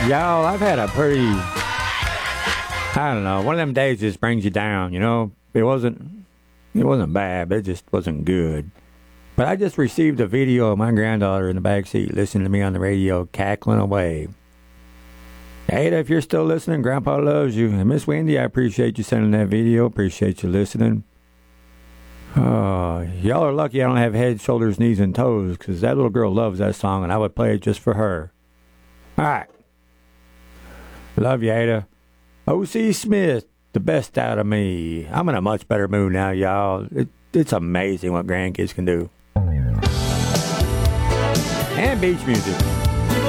Y'all, I've had a pretty, I don't know, one of them days just brings you down, you know? It wasn't bad, but it just wasn't good. But I just received a video of my granddaughter in the back seat listening to me on the radio, cackling away. Ada, if you're still listening, Grandpa loves you. And Miss Wendy, I appreciate you sending that video. Appreciate you listening. Oh, y'all are lucky I don't have head, shoulders, knees, and toes, because that little girl loves that song, and I would play it just for her. All right. Love you, Ada. O.C. Smith, the best out of me. I'm in a much better mood now, y'all. It's amazing what grandkids can do. And beach music.